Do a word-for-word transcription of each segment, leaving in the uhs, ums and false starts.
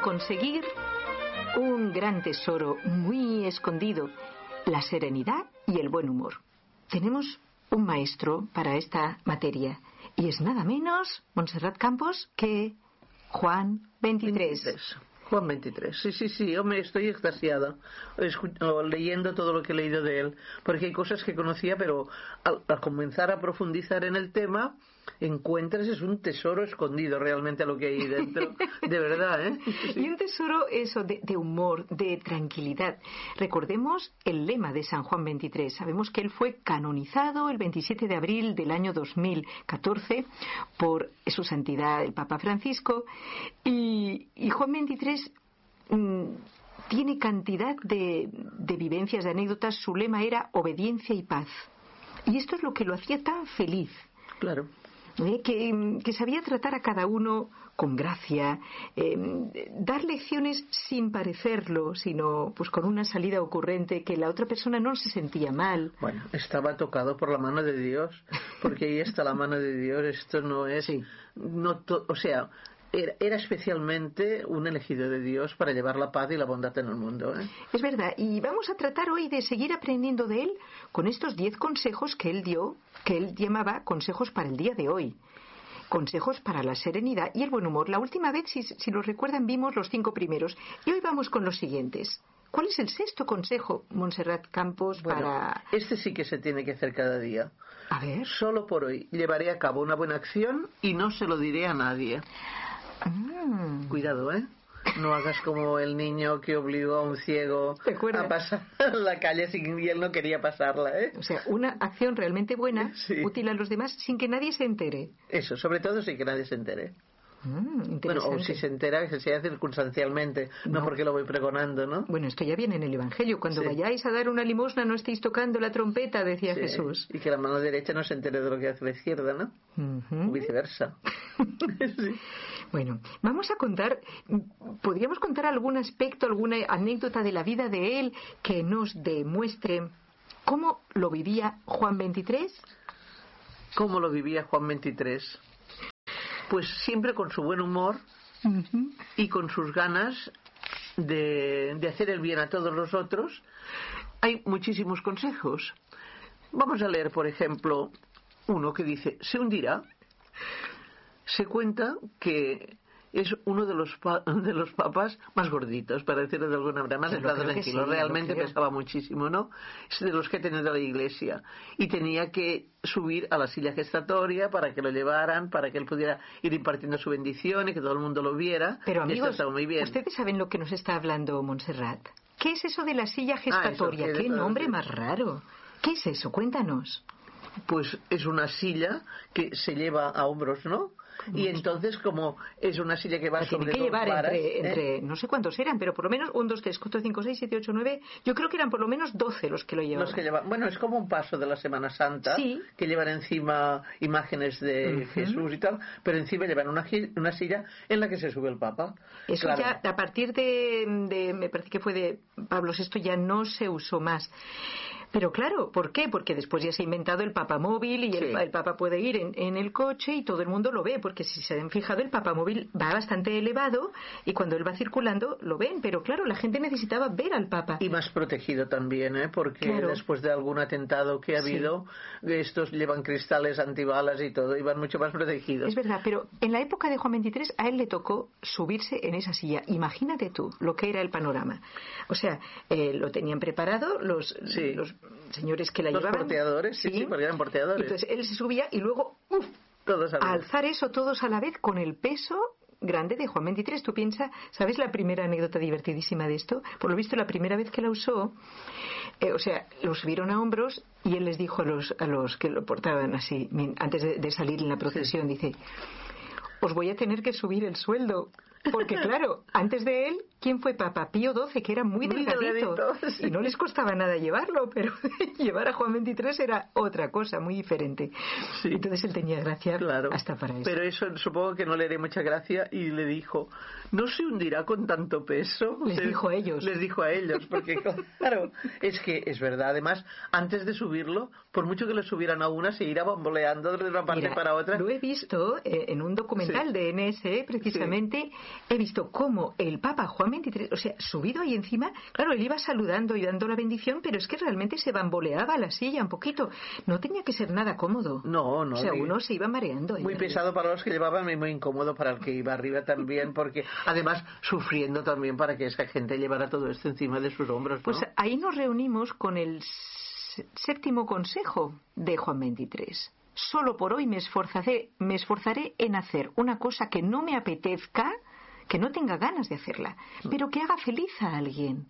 cómo conseguir un gran tesoro muy escondido, la serenidad y el buen humor. Tenemos un maestro para esta materia y es nada menos, Montserrat Campos, que Juan veintitrés. veintitrés. Juan veintitrés, sí, sí, sí, yo me estoy extasiada escu- leyendo todo lo que he leído de él, porque hay cosas que conocía, pero al, al comenzar a profundizar en el tema, encuentras es un tesoro escondido realmente lo que hay dentro, de verdad, ¿eh? Sí. Y un tesoro eso de, de humor, de tranquilidad. Recordemos el lema de San Juan veintitrés. Sabemos que él fue canonizado el veintisiete de abril del año dos mil catorce por su santidad el Papa Francisco, y, y Juan veintitrés mmm, tiene cantidad de, de vivencias, de anécdotas. Su lema era obediencia y paz, y esto es lo que lo hacía tan feliz. Claro. ¿Eh? Que, que sabía tratar a cada uno con gracia, eh, dar lecciones sin parecerlo, sino pues con una salida ocurrente, que la otra persona no se sentía mal. Bueno, estaba tocado por la mano de Dios, porque ahí está la mano de Dios. Esto no es, sí. no to, o sea, era, era especialmente un elegido de Dios para llevar la paz y la bondad en el mundo, ¿eh? Es verdad, y vamos a tratar hoy de seguir aprendiendo de él con estos diez consejos que él dio, que él llamaba consejos para el día de hoy. Consejos para la serenidad y el buen humor. La última vez, si, si lo recuerdan, vimos los cinco primeros. Y hoy vamos con los siguientes. ¿Cuál es el sexto consejo, Montserrat Campos, bueno, para...? Este sí que se tiene que hacer cada día. A ver. Solo por hoy llevaré a cabo una buena acción y no se lo diré a nadie. Mm. Cuidado, ¿eh? No hagas como el niño que obligó a un ciego a pasar la calle sin, y él no quería pasarla, ¿eh? O sea, una acción realmente buena, sí. Útil a los demás, sin que nadie se entere. Eso, sobre todo sin que nadie se entere. Mm, bueno, o si se entera, que sea circunstancialmente, no. no porque lo voy pregonando, ¿no? Bueno, esto ya viene en el Evangelio. Cuando sí. vayáis a dar una limosna, no estéis tocando la trompeta, decía sí. Jesús. Y que la mano derecha no se entere de lo que hace la izquierda, ¿no? Uh-huh. O viceversa. sí. Bueno, vamos a contar, podríamos contar algún aspecto, alguna anécdota de la vida de él que nos demuestre cómo lo vivía Juan veintitrés. ¿Cómo lo vivía Juan veintitrés? Pues siempre con su buen humor uh-huh. y con sus ganas de, de hacer el bien a todos los otros. Hay muchísimos consejos. Vamos a leer, por ejemplo, uno que dice: se hundirá. Se cuenta que es uno de los pa- de los papas más gorditos, para decirlo de alguna manera, más está tranquilo, sí, realmente pesaba muchísimo, ¿no? Es de los que ha tenido la iglesia, y tenía que subir a la silla gestatoria para que lo llevaran, para que él pudiera ir impartiendo su bendición y que todo el mundo lo viera. Pero amigos, Esto muy bien. ¿Ustedes saben lo que nos está hablando Montserrat? ¿Qué es eso de la silla gestatoria? Ah, ¿Qué nombre más raro? ¿Qué es eso? Cuéntanos. Pues es una silla que se lleva a hombros, ¿no? Y entonces, como es una silla que va la sobre tiene que dos llevar varas, entre, ¿eh? entre, no sé cuántos eran, pero por lo menos un, dos, tres, cuatro, cinco, seis, siete, ocho, nueve, yo creo que eran por lo menos doce los que lo llevaban. Los que llevan, bueno, es como un paso de la Semana Santa, sí. que llevan encima imágenes de uh-huh. Jesús y tal, pero encima llevan una, una silla en la que se sube el Papa. Eso claro. Ya, a partir de, de, me parece que fue de Pablo sexto, ya no se usó más. Pero claro, ¿por qué? Porque después ya se ha inventado el papamóvil y sí. el, el Papa puede ir en, en el coche y todo el mundo lo ve, porque si se han fijado, el papamóvil va bastante elevado y cuando él va circulando lo ven, pero claro, la gente necesitaba ver al Papa. Y más protegido también, ¿eh? Porque claro. después de algún atentado que ha habido, sí. estos llevan cristales antibalas y todo, y van mucho más protegidos. Es verdad, pero en la época de Juan veintitrés a él le tocó subirse en esa silla. Imagínate tú lo que era el panorama. O sea, eh, lo tenían preparado los... Sí. los señores que la los llevaban. Los porteadores, sí, sí, sí, porque eran porteadores. Entonces él se subía y luego, ¡uf! Todos a, a alzar eso todos a la vez con el peso grande de Juan veintitrés. Tú piensas, ¿sabes la primera anécdota divertidísima de esto? Por lo visto, la primera vez que la usó, eh, o sea, lo subieron a hombros y él les dijo a los, a los que lo portaban así, antes de, de salir en la procesión, sí. dice: os voy a tener que subir el sueldo, porque claro, antes de él quién fue Papa Pío doce, que era muy, muy delgadito, delgadito sí. Y no les costaba nada llevarlo, pero llevar a Juan veintitrés era otra cosa muy diferente. Sí. Entonces él tenía gracia, claro, hasta para eso. Pero eso supongo que no le haré mucha gracia, y le dijo, no se hundirá con tanto peso. Les se, dijo a ellos. Les dijo a ellos, porque claro, es que es verdad. Además, antes de subirlo, por mucho que lo subieran a una, se irá bamboleando de una parte Mira, para otra. Lo he visto eh, en un documental sí. de N S E, precisamente, sí. He visto cómo el Papa Juan veintitrés, o sea, subido ahí encima, claro, él iba saludando y dando la bendición, pero es que realmente se bamboleaba la silla un poquito. No tenía que ser nada cómodo. No, no. O sea, uno se iba mareando. Muy arriba. Pesado para los que llevaban y muy incómodo para el que iba arriba también, porque además sufriendo también para que esa gente llevara todo esto encima de sus hombros, ¿no? Pues ahí nos reunimos con el séptimo consejo de Juan veintitrés. Solo por hoy me esforzaré, me esforzaré en hacer una cosa que no me apetezca, que no tenga ganas de hacerla, pero que haga feliz a alguien.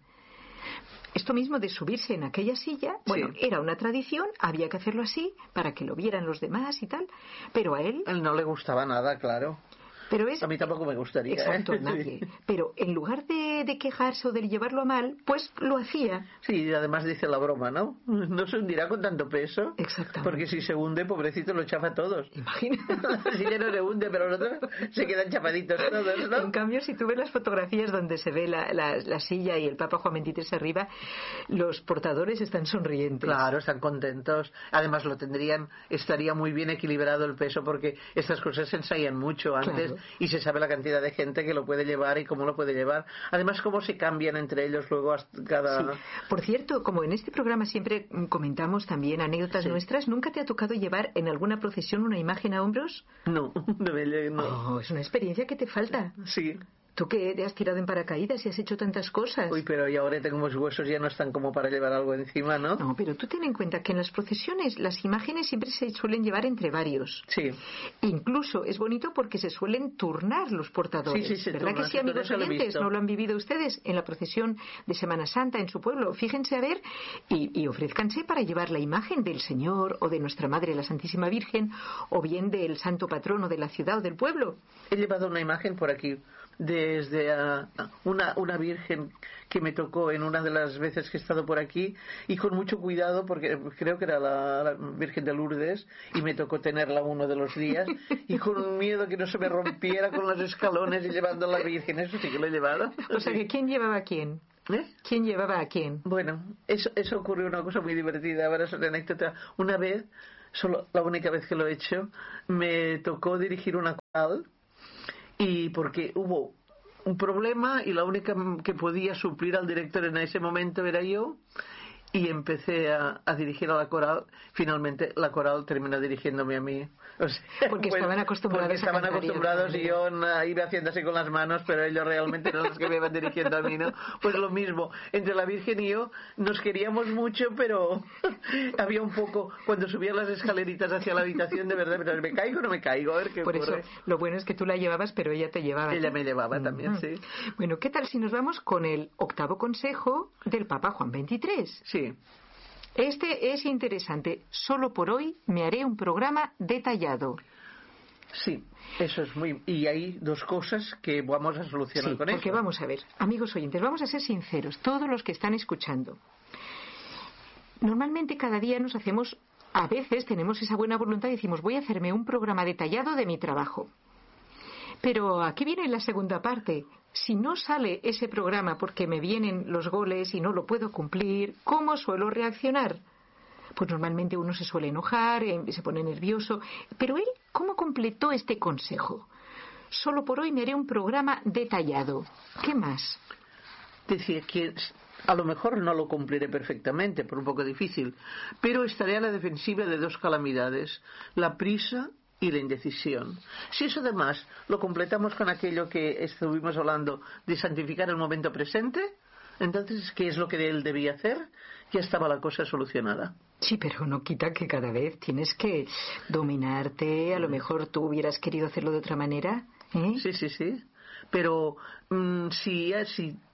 Esto mismo de subirse en aquella silla, bueno, sí. Era una tradición, había que hacerlo así para que lo vieran los demás y tal, pero a él... A él no le gustaba nada, claro. Pero es, a mí tampoco me gustaría. Exacto, ¿eh? nadie. Pero en lugar de, de quejarse o de llevarlo a mal, pues lo hacía. Sí, y además dice la broma, ¿no? No se hundirá con tanto peso. Exactamente. Porque si se hunde, pobrecito, lo chafa a todos. Imagínate. Si ya no se hunde, pero los otros se quedan chapaditos todos, ¿no? En cambio, si tú ves las fotografías donde se ve la, la, la silla y el Papa Juan veintitrés arriba, los portadores están sonrientes. Claro, están contentos. Además, lo tendrían, estaría muy bien equilibrado el peso, porque estas cosas se ensayan mucho antes. Claro. Y se sabe la cantidad de gente que lo puede llevar y cómo lo puede llevar. Además, cómo se cambian entre ellos luego hasta cada... Sí. Por cierto, como en este programa siempre comentamos también anécdotas sí. nuestras, ¿nunca te ha tocado llevar en alguna procesión una imagen a hombros? No, no, no. Oh, es una experiencia que te falta. Sí. Tú que te has tirado en paracaídas y has hecho tantas cosas. Uy, pero y ahora tengo los huesos, ya no están como para llevar algo encima, ¿no? No, pero tú ten en cuenta que en las procesiones las imágenes siempre se suelen llevar entre varios. Sí. Incluso es bonito porque se suelen turnar los portadores. Sí, sí, sí. ¿Verdad turna, que sí, amigos oyentes? ¿No lo han vivido ustedes en la procesión de Semana Santa en su pueblo? Fíjense a ver y, y ofrézcanse para llevar la imagen del Señor o de nuestra Madre, la Santísima Virgen, o bien del santo patrono de la ciudad o del pueblo. He llevado una imagen por aquí desde uh, una, una virgen que me tocó en una de las veces que he estado por aquí, y con mucho cuidado porque creo que era la, la Virgen de Lourdes, y me tocó tenerla uno de los días, y con miedo que no se me rompiera con los escalones y llevando a la Virgen. Eso sí que lo he llevado. O sea, que ¿quién llevaba a quién? ¿Eh? ¿Quién llevaba a quién? Bueno, eso, eso ocurrió una cosa muy divertida. Ahora es una anécdota. Una vez, solo la única vez que lo he hecho, me tocó dirigir una coral, y porque hubo un problema y la única que podía suplir al director en ese momento era yo, y empecé a, a dirigir a la coral. Finalmente la coral terminó dirigiéndome a mí. O sea, porque bueno, estaban acostumbrados porque estaban a acostumbrados y yo na, iba haciendo así con las manos, pero ellos realmente eran los que me iban dirigiendo a mí, ¿no? Pues lo mismo, entre la Virgen y yo nos queríamos mucho, pero había un poco, cuando subía las escaleritas hacia la habitación, de verdad, pero ¿me caigo o no me caigo? A ver qué Por ocurre. Eso, lo bueno es que tú la llevabas, pero ella te llevaba. Ella me llevaba mm-hmm. también, sí. Bueno, ¿qué tal si nos vamos con el octavo consejo del Papa Juan veintitrés? Sí. Este es interesante. Solo por hoy me haré un programa detallado. Sí, eso es muy... Y hay dos cosas que vamos a solucionar sí, con porque eso. Porque vamos a ver, amigos oyentes, vamos a ser sinceros, todos los que están escuchando. Normalmente cada día nos hacemos, a veces tenemos esa buena voluntad y decimos, voy a hacerme un programa detallado de mi trabajo. Pero aquí viene la segunda parte. Si no sale ese programa porque me vienen los goles y no lo puedo cumplir, ¿cómo suelo reaccionar? Pues normalmente uno se suele enojar, se pone nervioso. Pero él, ¿cómo completó este consejo? Solo por hoy me haré un programa detallado. ¿Qué más? Decía que a lo mejor no lo cumpliré perfectamente, por un poco difícil, pero estaré a la defensiva de dos calamidades: la prisa y la indecisión. Si eso además lo completamos con aquello que estuvimos hablando de santificar el momento presente, entonces, ¿qué es lo que él debía hacer? Ya estaba la cosa solucionada. Sí, pero no quita que cada vez tienes que dominarte. A lo mejor tú hubieras querido hacerlo de otra manera, ¿eh? Sí, sí, sí. Pero mmm, si, si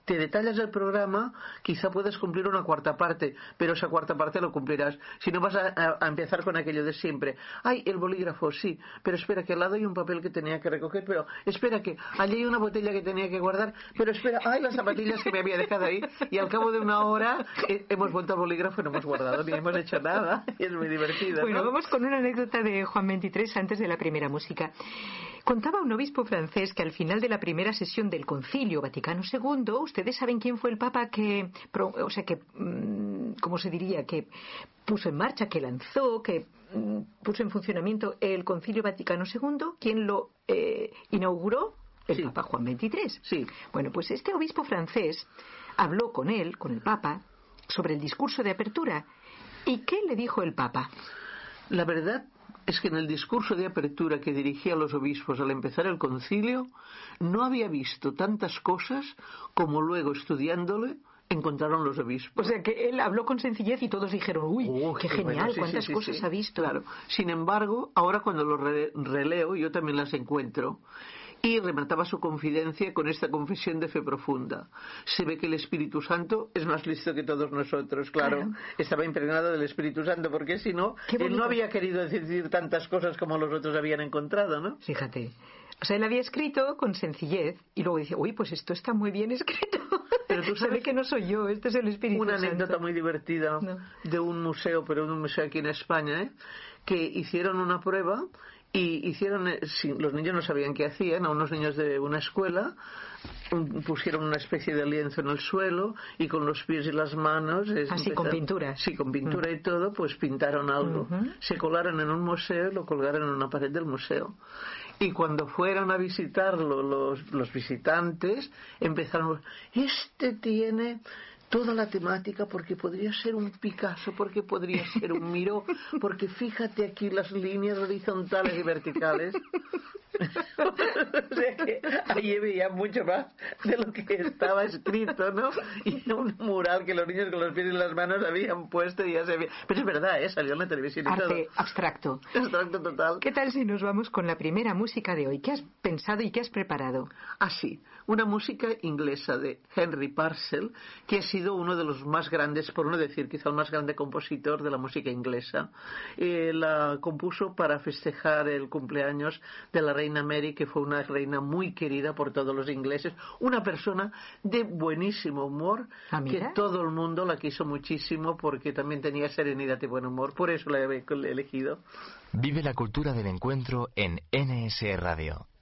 te detallas el programa, quizá puedes cumplir una cuarta parte, pero esa cuarta parte lo cumplirás. Si no vas a, a, a empezar con aquello de siempre. Ay, el bolígrafo, sí, pero espera que al lado hay un papel que tenía que recoger, pero espera que allí hay una botella que tenía que guardar, pero espera, ay, las zapatillas que me había dejado ahí, y al cabo de una hora eh, hemos vuelto al bolígrafo y no hemos guardado ni hemos hecho nada, y es muy divertido, ¿no? Bueno, vamos con una anécdota de Juan veintitrés antes de la primera música. Contaba un obispo francés que al final de la primera sesión del Concilio Vaticano segundo, ustedes saben quién fue el Papa que, o sea, que, ¿cómo se diría?, que puso en marcha, que lanzó, que puso en funcionamiento el Concilio Vaticano segundo, ¿quién lo eh, inauguró? El sí. Papa Juan veintitrés. Sí. Bueno, pues este obispo francés habló con él, con el Papa, sobre el discurso de apertura. ¿Y qué le dijo el Papa? La verdad es que en el discurso de apertura que dirigía a los obispos al empezar el concilio, no había visto tantas cosas como luego, estudiándole, encontraron los obispos. O sea, que él habló con sencillez y todos dijeron, uy, oh, qué, qué genial, bueno, sí, cuántas sí, sí, cosas sí. ha visto. Claro. Sin embargo, ahora cuando lo re- releo, yo también las encuentro. Y remataba su confidencia con esta confesión de fe profunda. Se ve que el Espíritu Santo es más listo que todos nosotros, claro. claro. Estaba impregnado del Espíritu Santo, porque si no, él no había querido decir tantas cosas como los otros habían encontrado, ¿no? Fíjate. O sea, él había escrito con sencillez y luego dice, uy, pues esto está muy bien escrito. Pero tú sabes que no soy yo, este es el Espíritu Una Santo. Una anécdota muy divertida no. de un museo, pero de un museo aquí en España, ¿eh? Que hicieron una prueba y hicieron, los niños no sabían qué hacían, a unos niños de una escuela pusieron una especie de lienzo en el suelo y con los pies y las manos así con pintura sí con pintura uh-huh. y todo pues pintaron algo, uh-huh. se colaron en un museo y lo colgaron en una pared del museo. Y cuando fueron a visitarlo los, los visitantes empezaron, este tiene toda la temática, porque podría ser un Picasso, porque podría ser un Miró, porque fíjate aquí las líneas horizontales y verticales. O sea que allí veía mucho más de lo que estaba escrito, ¿no? Y un mural que los niños con los pies y las manos habían puesto y ya se veía. Pero es verdad, ¿eh? Salió en la televisión y Arte todo. abstracto. Abstracto total. ¿Qué tal si nos vamos con la primera música de hoy? ¿Qué has pensado y qué has preparado? Ah, sí. Una música inglesa de Henry Purcell, que ha sido uno de los más grandes, por no decir quizá el más grande compositor de la música inglesa. Eh, la compuso para festejar el cumpleaños de la reina Mary, que fue una reina muy querida por todos los ingleses, una persona de buenísimo humor, ¿Ah, que todo el mundo la quiso muchísimo porque también tenía serenidad y buen humor, por eso la he elegido. Vive la cultura del encuentro en N S Radio.